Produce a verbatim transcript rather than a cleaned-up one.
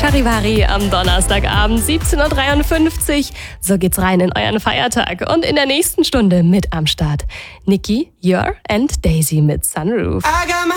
Charivari am Donnerstagabend, siebzehn Uhr dreiundfünfzig. So geht's rein in euren Feiertag. Und in der nächsten Stunde mit am Start Nicki, Yor and Daisy mit Sunroof.